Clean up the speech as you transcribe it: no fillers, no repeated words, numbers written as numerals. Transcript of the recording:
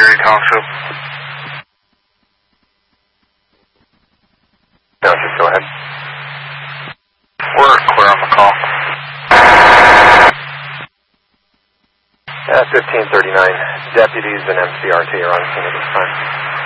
Gary Township. Township, go ahead. We're clear on the call. 1539. Deputies and MCRT are on scene at this time.